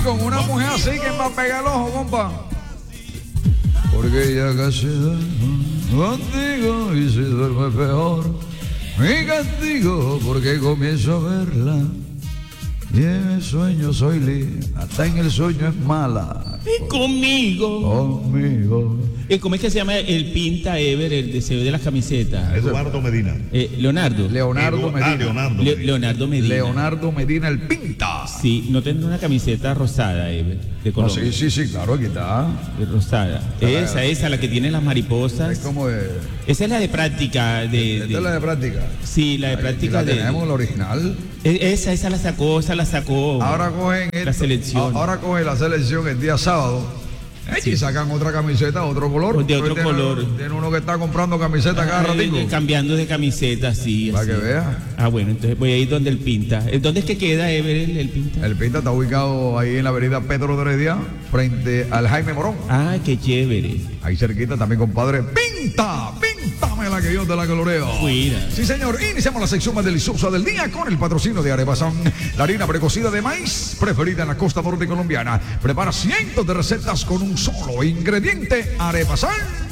con una mujer así, ¿quién va a pegar el ojo, compa? Porque ella casi contigo y si duerme peor. Mi castigo porque comienzo a verla y en el sueño soy libre, hasta en el sueño es mala. Y conmigo. ¿Cómo es que se llama el pinta Ever, el deseo de las camisetas? Eduardo Medina. Leonardo. Leonardo Medina. Leonardo Medina, el pinta. Sí, no tendrá una camiseta rosada, Ever, de Colombia. No, sí, claro, aquí está. Rosada. Esa, la que tiene las mariposas. Es como esa es la de práctica. Esta es la de práctica. Sí, la de práctica. La tenemos, la original. Esa la sacó. Ahora cogen la selección. Ahora coge la selección el día sábado. Y sacan otra camiseta, otro color. De otro color. Tiene uno que está comprando camiseta cada ratito. Cambiando de camiseta, sí. Para que vea. Bueno, entonces voy a ir donde el pinta. ¿Dónde es que queda, Ever, el pinta? El pinta está ubicado ahí en la avenida Pedro de Heredia, frente al Jaime Morón. Ah, qué chévere. Ahí cerquita también, compadre. ¡Pinta! ¡Píntame la que yo te la coloreo! Fuera. Sí, señor. Iniciamos la sección más deliciosa del día con el patrocinio de Arepasán, la harina precocida de maíz preferida en la costa norte colombiana. Prepara cientos de recetas con un solo ingrediente. Arepasán.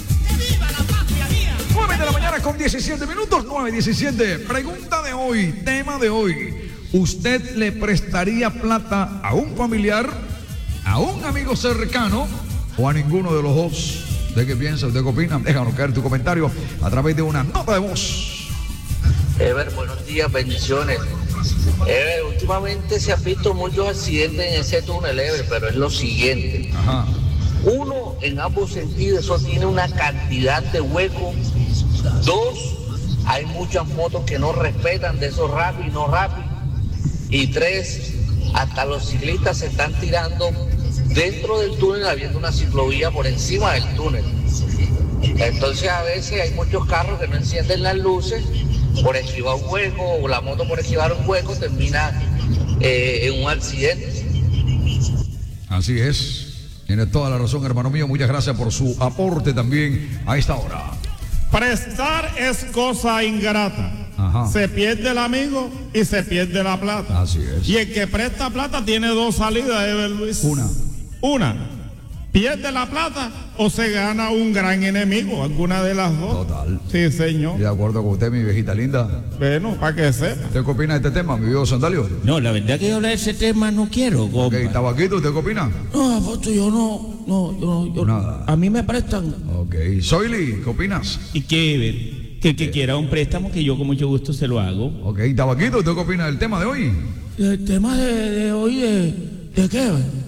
9 de la mañana con 17 minutos, 9:17. Pregunta de hoy, tema de hoy. ¿Usted le prestaría plata a un familiar, a un amigo cercano o a ninguno de los dos? ¿De qué piensa? ¿Usted qué opina? Déjanos caer tu comentario a través de una nota de voz. Ever, buenos días, bendiciones. Ever, últimamente se han visto muchos accidentes en ese túnel, Ever, pero es lo siguiente. Ajá. Uno, en ambos sentidos, eso tiene una cantidad de huecos. Dos, hay muchas motos que no respetan de esos rápidos y no rápidos. Y tres, hasta los ciclistas se están tirando dentro del túnel, habiendo una ciclovía por encima del túnel. Entonces a veces hay muchos carros que no encienden las luces por esquivar un hueco, o la moto por esquivar un hueco termina en un accidente. Así es. Tiene toda la razón, hermano mío. Muchas gracias por su aporte también a esta hora. Prestar es cosa ingrata. Ajá. Se pierde el amigo y se pierde la plata. Así es. Y el que presta plata tiene dos salidas, Ever Luis. Una, pierde la plata o se gana un gran enemigo, alguna de las dos. Total. Sí, señor. De acuerdo con usted, mi viejita linda. Bueno, para que sepa. ¿Usted qué opina de este tema, mi viejo Sandalio? No, la verdad que yo hablar de ese tema no quiero, compa. Ok, Tabaquito, ¿usted qué opina? No, Afonso, yo Nada. A mí me prestan. Ok. Soyli, ¿qué opinas? Y que quiera un préstamo, que yo con mucho gusto se lo hago. Ok, Tabaquito, ¿usted qué opina del tema de hoy? El tema de hoy ¿de qué?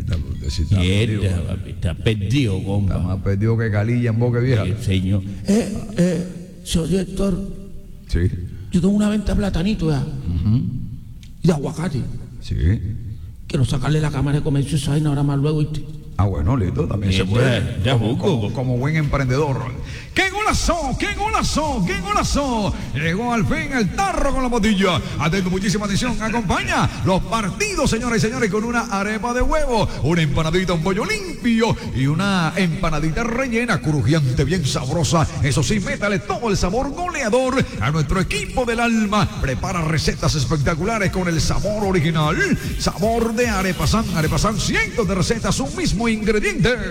Está perdido, compa. Está más perdido que calilla en boca vieja. Señor. Señor director. Sí. Yo tengo una venta de platanito ya. Y de aguacate. Sí. Quiero sacarle la cámara de comercio esa vaina ahora más luego, ¿viste? Ah, bueno, listo, también se puede. Ya como buen emprendedor. ¡Qué golazo! ¡Qué golazo! ¡Qué golazo! Llegó al fin el tarro con la botella. Atento, muchísima atención. Acompaña los partidos, señoras y señores, con una arepa de huevo, una empanadita, un pollo limpio y una empanadita rellena, crujiente, bien sabrosa. Eso sí, métale todo el sabor goleador a nuestro equipo del alma. Prepara recetas espectaculares con el sabor original. Sabor de Arepasán. Arepasán, cientos de recetas, un mismo ingrediente.